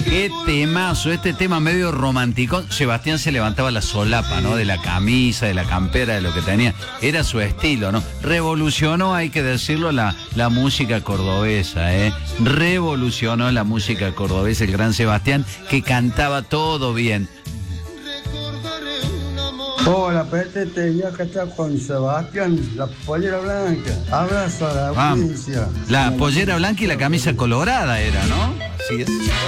Qué temazo, este tema medio romántico. Sebastián se levantaba la solapa, ¿no? De la camisa, de la campera, de lo que tenía. Era su estilo, ¿no? Revolucionó, hay que decirlo, la música cordobesa, ¿eh? Revolucionó la música cordobesa el gran Sebastián, que cantaba todo bien. Hola, Pete, ya que está con Sebastián, la pollera blanca. Abrazo a la audiencia. La pollera blanca y la camisa colorada era, ¿no? Así es.